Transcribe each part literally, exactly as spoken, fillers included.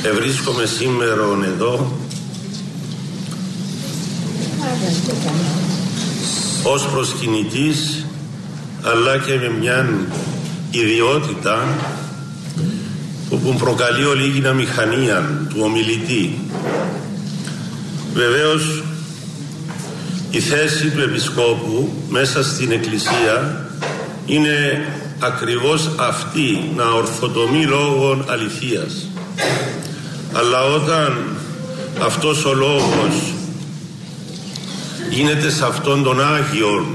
ευρίσκομαι σήμερα εδώ ως προσκυνητής, αλλά και με μια ιδιότητα που μου προκαλεί ολίγηνα μηχανία του ομιλητή. Βεβαίως η θέση του Επισκόπου μέσα στην Εκκλησία είναι ακριβώς αυτή, να ορθοτομεί λόγων αληθείας. Αλλά όταν αυτός ο λόγος γίνεται σε αυτόν τον Άγιον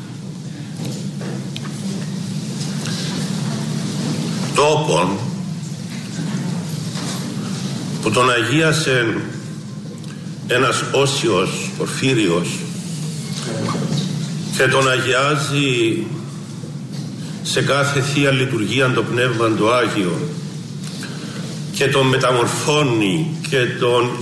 τόπον που τον αγίασε ένας Όσιος Πορφύριος και τον αγιάζει σε κάθε Θεία Λειτουργία το Πνεύμα του Άγιο και τον μεταμορφώνει και τον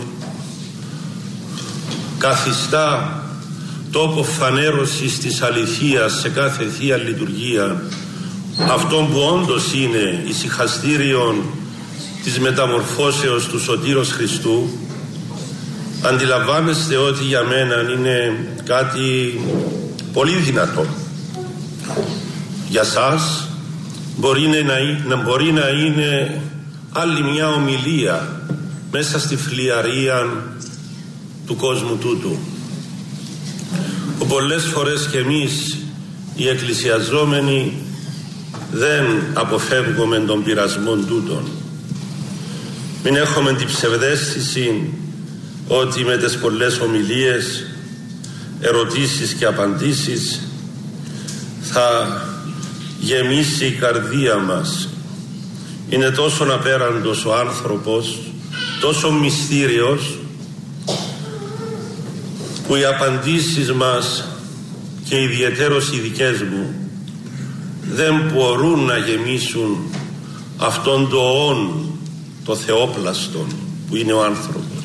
καθιστά τόπο φανέρωσης της αληθείας σε κάθε Θεία Λειτουργία, αυτόν που όντως είναι ησυχαστήριον της μεταμορφώσεως του Σωτήρος Χριστού, αντιλαμβάνεστε ότι για μένα είναι κάτι πολύ δυνατό. Για σας μπορεί να, να, μπορεί να είναι άλλη μια ομιλία μέσα στη φλιαρία του κόσμου τούτου, που πολλές φορές και εμείς οι εκκλησιαζόμενοι δεν αποφεύγουμε τον πειρασμό τούτον. Μην έχουμε την ψευδαίσθηση ότι με τις πολλές ομιλίες, ερωτήσεις και απαντήσεις θα γεμίσει η καρδία μας. Είναι τόσο απέραντος ο άνθρωπος, τόσο μυστήριος, που οι απαντήσεις μας και ιδιαιτέρως οι δικές μου δεν μπορούν να γεμίσουν αυτόν το όν, το θεόπλαστον που είναι ο άνθρωπος.